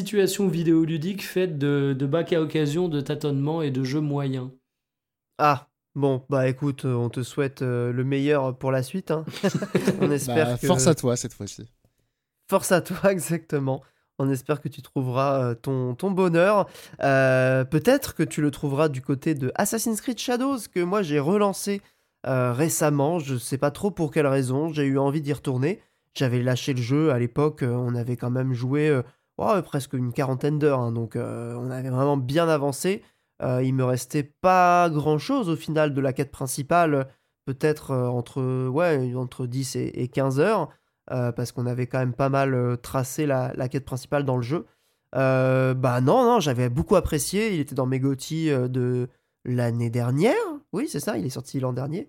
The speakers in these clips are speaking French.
situation vidéoludique faite de bacs à occasion, de tâtonnements et de jeux moyens. Ah, bon, bah écoute, on te souhaite le meilleur pour la suite, hein. On Bah, espère force à que... toi cette fois-ci. Force à toi, exactement. On espère que tu trouveras ton bonheur. Peut-être que tu le trouveras du côté de Assassin's Creed Shadows, que moi j'ai relancé récemment. Je sais pas trop pour quelle raison. J'ai eu envie d'y retourner. J'avais lâché le jeu à l'époque. On avait quand même joué presque une quarantaine d'heures, hein, donc on avait vraiment bien avancé. Il me restait pas grand-chose au final de la quête principale. Peut-être entre 10 et 15 heures parce qu'on avait quand même pas mal tracé la quête principale dans le jeu. Bah non, non, j'avais beaucoup apprécié. Il était dans mes GOTY de l'année dernière. Oui, c'est ça, il est sorti l'an dernier.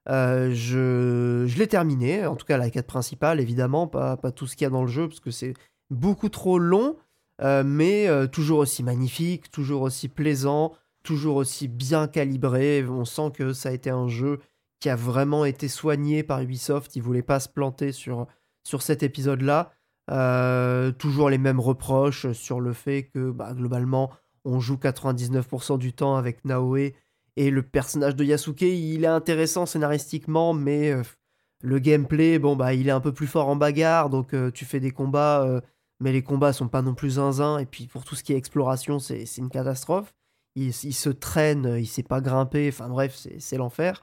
Je l'ai terminé, en tout cas la quête principale, évidemment, pas tout ce qu'il y a dans le jeu, parce que c'est beaucoup trop long, mais toujours aussi magnifique, toujours aussi plaisant, toujours aussi bien calibré. On sent que ça a été un jeu qui a vraiment été soigné par Ubisoft. Ils voulaient pas se planter sur cet épisode-là. Toujours les mêmes reproches sur le fait que bah, globalement, on joue 99% du temps avec Naoe et le personnage de Yasuke, il est intéressant scénaristiquement, mais le gameplay, bon bah, il est un peu plus fort en bagarre, donc tu fais des combats, mais les combats sont pas non plus zinzin. Et puis pour tout ce qui est exploration, c'est une catastrophe. Il se traîne, il sait pas grimper, enfin bref, c'est l'enfer.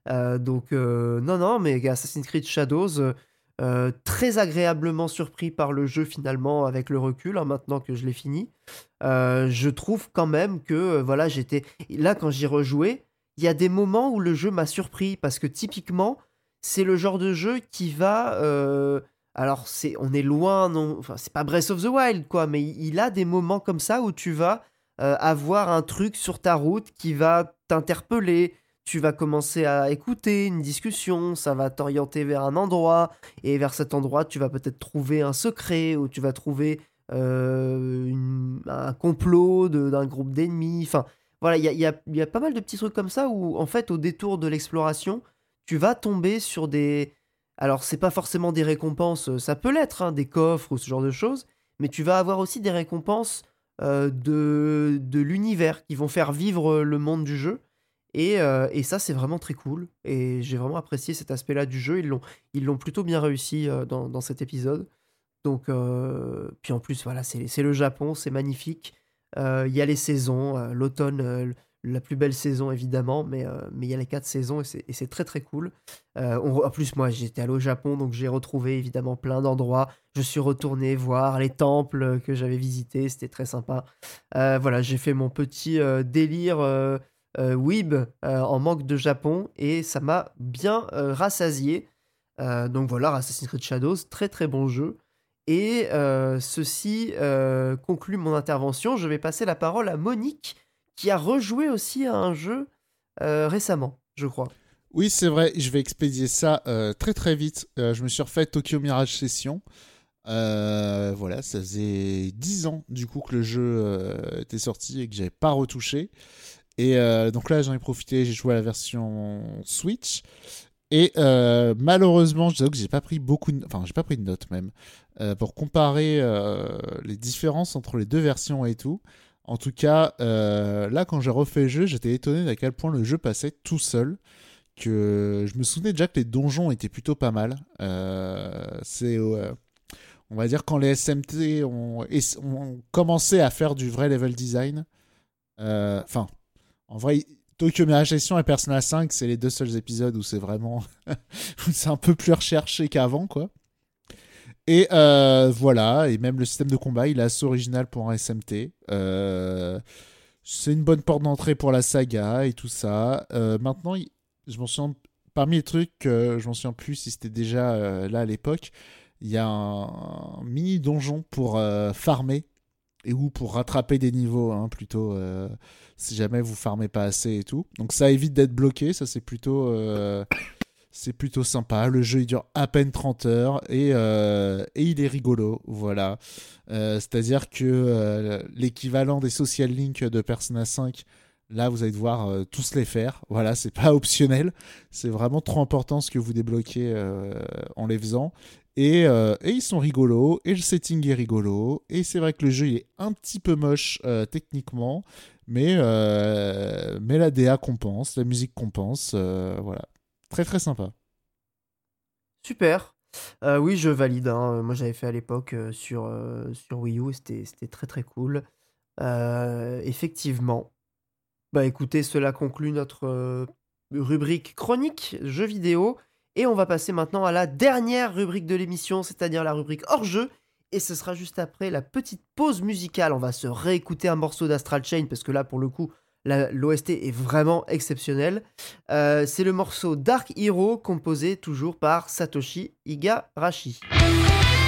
Non, non, mais Assassin's Creed Shadows, très agréablement surpris par le jeu finalement avec le recul, hein, maintenant que je l'ai fini. Je trouve quand même que voilà, j'étais là quand j'y rejouais, il y a des moments où le jeu m'a surpris parce que typiquement, c'est le genre de jeu qui va alors on est loin, non, enfin c'est pas Breath of the Wild quoi, mais il a des moments comme ça où tu vas avoir un truc sur ta route qui va t'interpeller. Tu vas commencer à écouter une discussion, ça va t'orienter vers un endroit, et vers cet endroit, tu vas peut-être trouver un secret, ou tu vas trouver un complot d'un groupe d'ennemis. Enfin, voilà, il y a pas mal de petits trucs comme ça où, en fait, au détour de l'exploration, tu vas tomber sur des... Alors, c'est pas forcément des récompenses, ça peut l'être, hein, des coffres ou ce genre de choses, mais tu vas avoir aussi des récompenses de l'univers qui vont faire vivre le monde du jeu. Et ça, c'est vraiment très cool. Et j'ai vraiment apprécié cet aspect-là du jeu. Ils l'ont plutôt bien réussi dans cet épisode. Donc, puis en plus, voilà, c'est le Japon, c'est magnifique. Il y a les saisons, l'automne, la plus belle saison évidemment, mais il y a les 4 saisons et c'est très très cool. En plus, moi j'étais allé au Japon, donc j'ai retrouvé évidemment plein d'endroits. Je suis retourné voir les temples que j'avais visités, c'était très sympa. Voilà, j'ai fait mon petit délire weeb en manque de Japon et ça m'a bien rassasié. Donc voilà, Assassin's Creed Shadows, très très bon jeu. Et ceci conclut mon intervention. Je vais passer la parole à Monique, qui a rejoué aussi à un jeu récemment, je crois. Oui, c'est vrai, je vais expédier ça très très vite. Je me suis refait Tokyo Mirage Session. Voilà, ça faisait 10 ans du coup que le jeu était sorti et que j'avais pas retouché. Et donc là, j'en ai profité, j'ai joué à la version Switch. Et malheureusement, je dois que j'ai pas pris j'ai pas pris de notes même pour comparer les différences entre les deux versions et tout. En tout cas, là, quand j'ai refait le jeu, j'étais étonné d'à quel point le jeu passait tout seul. Que je me souvenais déjà que les donjons étaient plutôt pas mal. On va dire quand les SMT ont commencé à faire du vrai level design. Enfin, en vrai, Tokyo Mirage Session et Persona 5, c'est les deux seuls épisodes où c'est vraiment... où c'est un peu plus recherché qu'avant, quoi. Et voilà, et même le système de combat, il est assez original pour un SMT. C'est une bonne porte d'entrée pour la saga et tout ça. Maintenant, je m'en souviens, parmi les trucs, je m'en souviens plus si c'était déjà là à l'époque, il y a un mini donjon pour farmer et ou pour rattraper des niveaux, hein, plutôt, si jamais vous farmez pas assez et tout. Donc ça évite d'être bloqué, ça c'est plutôt sympa. Le jeu il dure à peine 30 heures et il est rigolo, voilà. C'est-à-dire que l'équivalent des social links de Persona 5, là vous allez devoir tous les faire. Voilà, c'est pas optionnel, c'est vraiment trop important ce que vous débloquez en les faisant. Et ils sont rigolos, et le setting est rigolo, et c'est vrai que le jeu il est un petit peu moche techniquement, mais la DA compense, la musique compense, voilà. Très très sympa. Super. Oui, je valide, hein. Moi, j'avais fait à l'époque sur Wii U, et c'était très très cool. Effectivement. Bah écoutez, cela conclut notre rubrique chronique jeux vidéo. Et on va passer maintenant à la dernière rubrique de l'émission, c'est-à-dire la rubrique hors-jeu. Et ce sera juste après la petite pause musicale. On va se réécouter un morceau d'Astral Chain, parce que là, pour le coup, l'OST est vraiment exceptionnel. C'est le morceau Dark Hero, composé toujours par Satoshi Igarashi.